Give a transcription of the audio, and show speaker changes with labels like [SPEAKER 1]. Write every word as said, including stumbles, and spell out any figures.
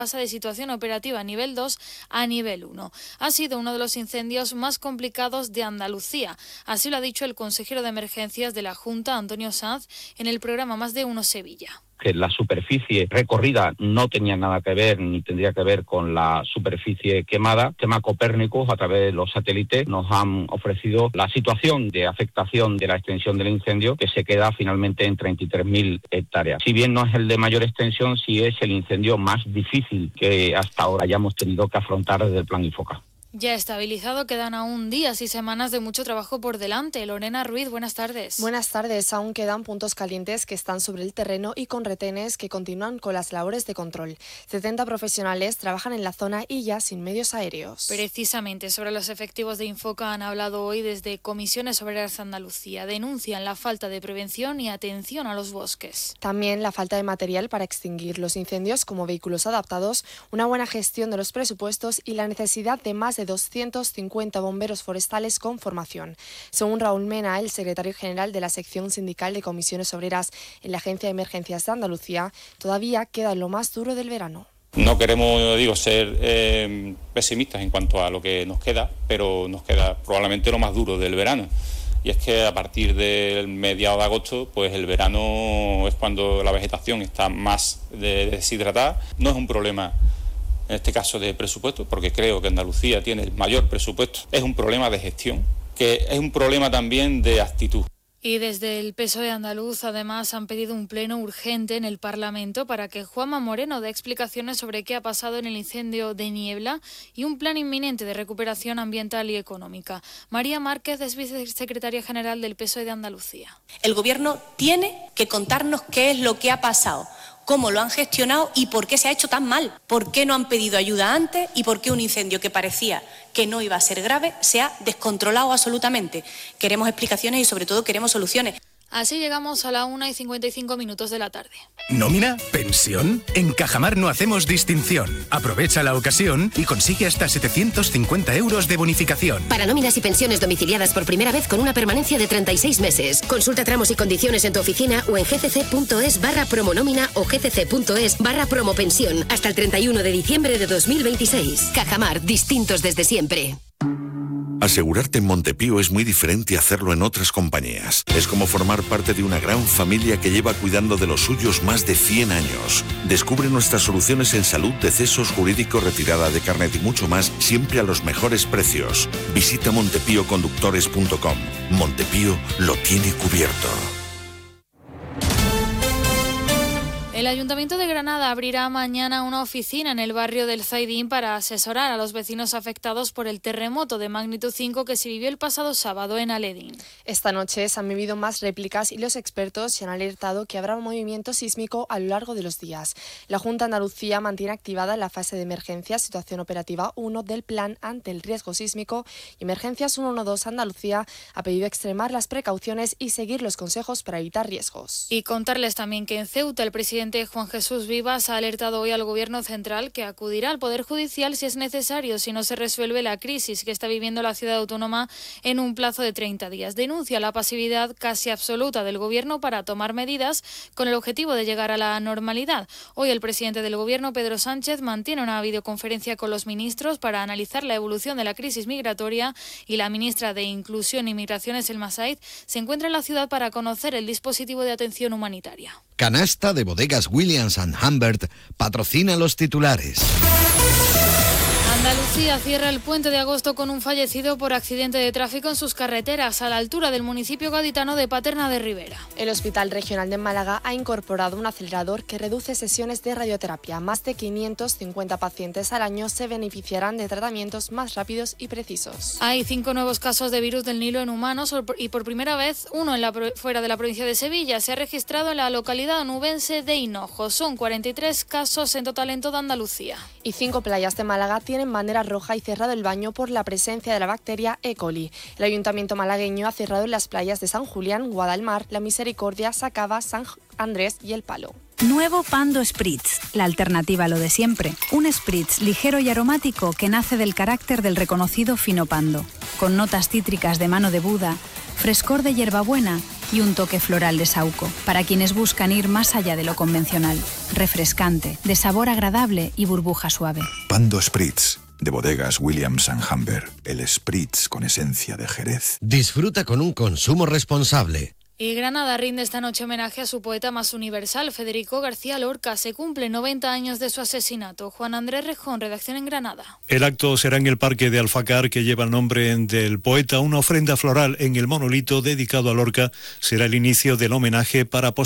[SPEAKER 1] pasa de situación operativa a nivel dos a nivel uno. Ha sido uno de los incendios más complicados de Andalucía. Así lo ha dicho el consejero de Emergencias de la Junta, Antonio Sanz, en el programa Más de Uno Sevilla.
[SPEAKER 2] Que la superficie recorrida no tenía nada que ver ni tendría que ver con la superficie quemada. Tema Copérnicus, a través de los satélites, nos han ofrecido la situación de afectación de la extensión del incendio, que se queda finalmente en treinta y tres mil hectáreas. Si bien no es el de mayor extensión, sí es el incendio más difícil que hasta ahora hayamos tenido que afrontar desde el Plan Infoca.
[SPEAKER 1] Ya estabilizado, quedan aún días y semanas de mucho trabajo por delante. Lorena Ruiz, buenas tardes.
[SPEAKER 3] Buenas tardes. Aún quedan puntos calientes que están sobre el terreno y con retenes que continúan con las labores de control. setenta profesionales trabajan en la zona y ya sin medios aéreos.
[SPEAKER 1] Precisamente sobre los efectivos de Infoca han hablado hoy desde Comisiones Obreras Andalucía. Denuncian la falta de prevención y atención a los bosques.
[SPEAKER 3] También la falta de material para extinguir los incendios como vehículos adaptados, una buena gestión de los presupuestos y la necesidad de más de de doscientos cincuenta bomberos forestales con formación. Según Raúl Mena, el secretario general de la sección sindical de Comisiones Obreras en la Agencia de Emergencias de Andalucía, todavía queda lo más duro del verano.
[SPEAKER 4] No queremos, digo, ser eh, pesimistas en cuanto a lo que nos queda, pero nos queda probablemente lo más duro del verano. Y es que a partir del mediado de agosto, pues el verano es cuando la vegetación está más deshidratada. No es un problema, en este caso, de presupuesto, porque creo que Andalucía tiene el mayor presupuesto. Es un problema de gestión, que es un problema también de actitud.
[SPEAKER 1] Y desde el P S O E andaluz, además, han pedido un pleno urgente en el Parlamento para que Juanma Moreno dé explicaciones sobre qué ha pasado en el incendio de Niebla y un plan inminente de recuperación ambiental y económica. María Márquez es vicesecretaria general del P S O E de Andalucía.
[SPEAKER 5] El Gobierno tiene que contarnos qué es lo que ha pasado, cómo lo han gestionado y por qué se ha hecho tan mal, por qué no han pedido ayuda antes y por qué un incendio que parecía que no iba a ser grave se ha descontrolado absolutamente. Queremos explicaciones y sobre todo queremos soluciones.
[SPEAKER 1] Así llegamos a la una y cincuenta y cinco minutos de la tarde.
[SPEAKER 6] ¿Nómina? ¿Pensión? En Cajamar no hacemos distinción. Aprovecha la ocasión y consigue hasta setecientos cincuenta euros de bonificación.
[SPEAKER 7] Para nóminas y pensiones domiciliadas por primera vez con una permanencia de treinta y seis meses. Consulta tramos y condiciones en tu oficina o en gcc.es barra promonómina o gcc.es barra promopensión hasta el treinta y uno de diciembre de dos mil veintiséis. Cajamar, distintos desde siempre.
[SPEAKER 8] Asegurarte en Montepío es muy diferente a hacerlo en otras compañías. Es como formar parte de una gran familia que lleva cuidando de los suyos más de cien años. Descubre nuestras soluciones en salud, decesos, jurídico, retirada de carnet y mucho más, siempre a los mejores precios. Visita montepío conductores punto com. Montepío lo tiene cubierto.
[SPEAKER 1] El Ayuntamiento de Granada abrirá mañana una oficina en el barrio del Zaidín para asesorar a los vecinos afectados por el terremoto de magnitud cinco que se vivió el pasado sábado en Aledín.
[SPEAKER 3] Esta noche se han vivido más réplicas y los expertos se han alertado que habrá un movimiento sísmico a lo largo de los días. La Junta de Andalucía mantiene activada la fase de emergencia situación operativa uno del plan ante el riesgo sísmico y Emergencias ciento doce Andalucía ha pedido extremar las precauciones y seguir los consejos para evitar riesgos.
[SPEAKER 1] Y contarles también que en Ceuta el presidente Juan Jesús Vivas ha alertado hoy al Gobierno central que acudirá al Poder Judicial si es necesario, si no se resuelve la crisis que está viviendo la ciudad autónoma en un plazo de treinta días. Denuncia la pasividad casi absoluta del Gobierno para tomar medidas con el objetivo de llegar a la normalidad. Hoy el presidente del Gobierno, Pedro Sánchez, mantiene una videoconferencia con los ministros para analizar la evolución de la crisis migratoria y la ministra de Inclusión y Migraciones, Elma Said, se encuentra en la ciudad para conocer el dispositivo de atención humanitaria.
[SPEAKER 9] Canasta de Bodegas Williams and Humbert patrocina los titulares.
[SPEAKER 1] Andalucía cierra el puente de agosto con un fallecido por accidente de tráfico en sus carreteras a la altura del municipio gaditano de Paterna de Ribera.
[SPEAKER 3] El Hospital Regional de Málaga ha incorporado un acelerador que reduce sesiones de radioterapia. Más de quinientos cincuenta pacientes al año se beneficiarán de tratamientos más rápidos y precisos.
[SPEAKER 1] Hay cinco nuevos casos de virus del Nilo en humanos y por primera vez uno en la, fuera de la provincia de Sevilla. Se ha registrado en la localidad onubense de Hinojo. Son cuarenta y tres casos en total en toda Andalucía.
[SPEAKER 3] Y cinco playas de Málaga tienen bandera roja y cerrado el baño por la presencia de la bacteria E. coli. El Ayuntamiento malagueño ha cerrado las playas de San Julián, Guadalmar, La Misericordia, Sacaba, San Andrés y El Palo.
[SPEAKER 10] Nuevo Pando Spritz, la alternativa a lo de siempre. Un Spritz ligero y aromático que nace del carácter del reconocido fino Pando. Con notas cítricas de mano de Buda, frescor de hierbabuena y un toque floral de saúco, para quienes buscan ir más allá de lo convencional. Refrescante, de sabor agradable y burbuja suave.
[SPEAKER 11] Pando Spritz, de bodegas Williams and Humber. El Spritz con esencia de Jerez.
[SPEAKER 9] Disfruta con un consumo responsable.
[SPEAKER 1] Y Granada rinde esta noche homenaje a su poeta más universal, Federico García Lorca. Se cumplen noventa años de su asesinato. Juan Andrés Rejón, redacción en Granada.
[SPEAKER 12] El acto será en el Parque de Alfacar, que lleva el nombre del poeta. Una ofrenda floral en el monolito dedicado a Lorca será el inicio del homenaje para